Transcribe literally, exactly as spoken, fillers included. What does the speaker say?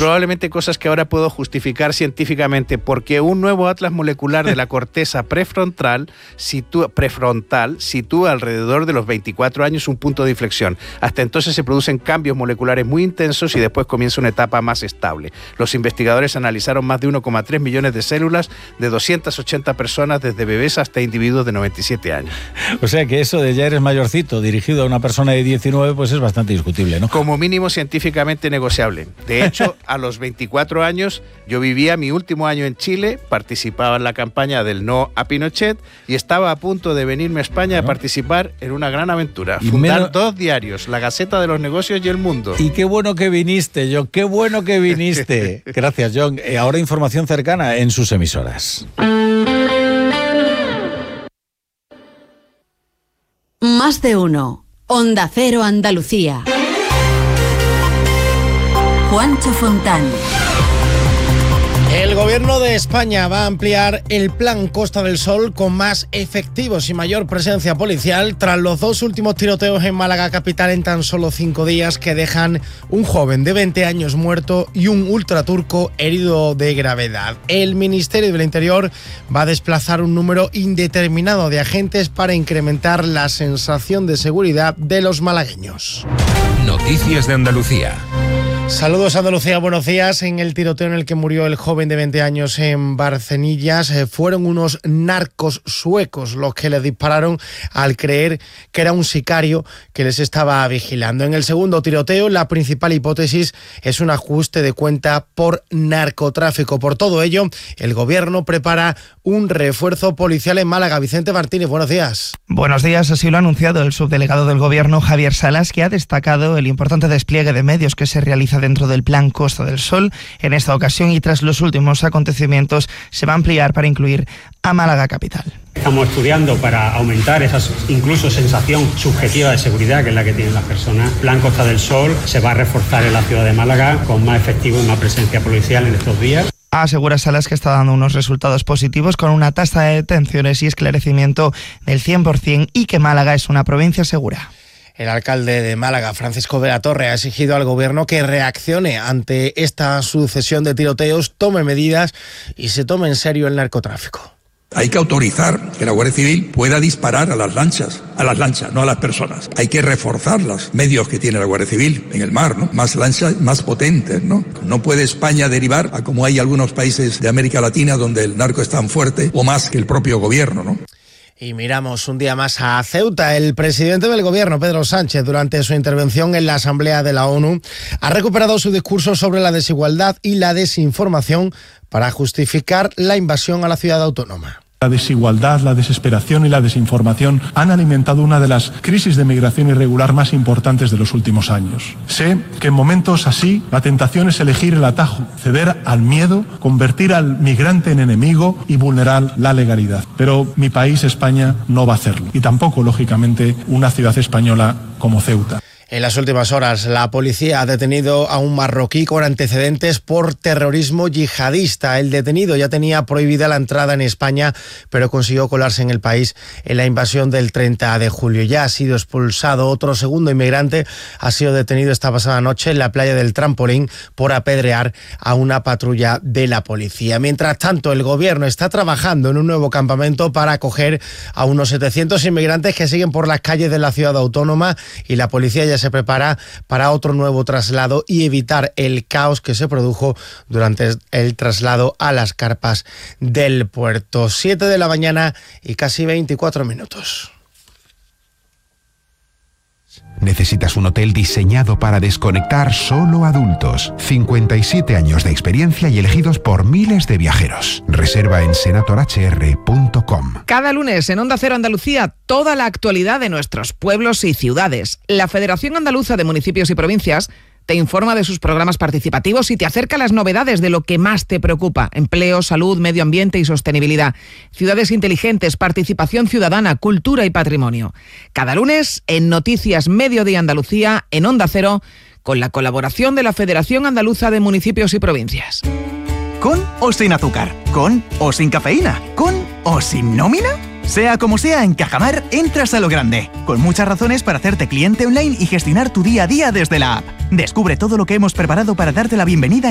Probablemente cosas que ahora puedo justificar científicamente, porque un nuevo atlas molecular de la corteza prefrontal sitúa, prefrontal sitúa alrededor de los veinticuatro años un punto de inflexión. Hasta entonces se producen cambios moleculares muy intensos y después comienza una etapa más estable. Los investigadores analizaron más de uno coma tres millones de células de doscientas ochenta personas, desde bebés hasta individuos de noventa y siete años. O sea que eso de ya eres mayorcito, dirigido a una persona de diecinueve, pues es bastante discutible, ¿no? Como mínimo científicamente negociable. De hecho, a los veinticuatro años, yo vivía mi último año en Chile, participaba en la campaña del no a Pinochet y estaba a punto de venirme a España a participar en una gran aventura. Y fundar menos... dos diarios, La Gaceta de los Negocios y El Mundo. Y qué bueno que viniste, John, qué bueno que viniste. Gracias, John. Eh, ahora información cercana en sus emisoras. Más de uno. Onda Cero Andalucía. Juancho Fontán. El Gobierno de España va a ampliar el Plan Costa del Sol con más efectivos y mayor presencia policial tras los dos últimos tiroteos en Málaga capital en tan solo cinco días, que dejan un joven de veinte años muerto y un ultraturco herido de gravedad. El Ministerio del Interior va a desplazar un número indeterminado de agentes para incrementar la sensación de seguridad de los malagueños. Noticias de Andalucía. Saludos Andalucía, buenos días. En el tiroteo en el que murió el joven de veinte años en Barcenillas, eh, fueron unos narcos suecos los que les dispararon al creer que era un sicario que les estaba vigilando. En el segundo tiroteo, la principal hipótesis es un ajuste de cuenta por narcotráfico. Por todo ello, el Gobierno prepara un refuerzo policial en Málaga. Vicente Martínez, buenos días. Buenos días, así lo ha anunciado el subdelegado del Gobierno, Javier Salas, que ha destacado el importante despliegue de medios que se realiza dentro del Plan Costa del Sol en esta ocasión, y tras los últimos acontecimientos se va a ampliar para incluir a Málaga capital. Estamos estudiando para aumentar esa incluso sensación subjetiva de seguridad que es la que tienen las personas. Plan Costa del Sol se va a reforzar en la ciudad de Málaga con más efectivos y más presencia policial en estos días. Asegura Salas que está dando unos resultados positivos con una tasa de detenciones y esclarecimiento del cien por ciento y que Málaga es una provincia segura. El alcalde de Málaga, Francisco de la Torre, ha exigido al Gobierno que reaccione ante esta sucesión de tiroteos, tome medidas y se tome en serio el narcotráfico. Hay que autorizar que la Guardia Civil pueda disparar a las lanchas, a las lanchas, no a las personas. Hay que reforzar los medios que tiene la Guardia Civil en el mar, ¿no? Más lanchas, más potentes, ¿no? No puede España derivar a como hay algunos países de América Latina donde el narco es tan fuerte o más que el propio gobierno, ¿no? Y miramos un día más a Ceuta. El presidente del Gobierno, Pedro Sánchez, durante su intervención en la Asamblea de la ONU, ha recuperado su discurso sobre la desigualdad y la desinformación para justificar la invasión a la ciudad autónoma. La desigualdad, la desesperación y la desinformación han alimentado una de las crisis de migración irregular más importantes de los últimos años. Sé que en momentos así la tentación es elegir el atajo, ceder al miedo, convertir al migrante en enemigo y vulnerar la legalidad. Pero mi país, España, no va a hacerlo. Y tampoco, lógicamente, una ciudad española como Ceuta. En las últimas horas, la policía ha detenido a un marroquí con antecedentes por terrorismo yihadista. El detenido ya tenía prohibida la entrada en España, pero consiguió colarse en el país en la invasión del treinta de julio. Ya ha sido expulsado. Otro segundo inmigrante ha sido detenido esta pasada noche en la playa del Trampolín por apedrear a una patrulla de la policía. Mientras tanto, el Gobierno está trabajando en un nuevo campamento para acoger a unos setecientos inmigrantes que siguen por las calles de la ciudad autónoma, y la policía ya se prepara para otro nuevo traslado y evitar el caos que se produjo durante el traslado a las carpas del puerto. siete de la mañana y casi veinticuatro minutos. ¿Necesitas un hotel diseñado para desconectar solo adultos? cincuenta y siete años de experiencia y elegidos por miles de viajeros. Reserva en senator h r punto com. Cada lunes en Onda Cero Andalucía, toda la actualidad de nuestros pueblos y ciudades. La Federación Andaluza de Municipios y Provincias te informa de sus programas participativos y te acerca las novedades de lo que más te preocupa: empleo, salud, medio ambiente y sostenibilidad, ciudades inteligentes, participación ciudadana, cultura y patrimonio. Cada lunes en Noticias Mediodía Andalucía, en Onda Cero, con la colaboración de la Federación Andaluza de Municipios y Provincias. ¿Con o sin azúcar? ¿Con o sin cafeína? ¿Con o sin nómina? Sea como sea, en Cajamar entras a lo grande, con muchas razones para hacerte cliente online y gestionar tu día a día desde la app. Descubre todo lo que hemos preparado para darte la bienvenida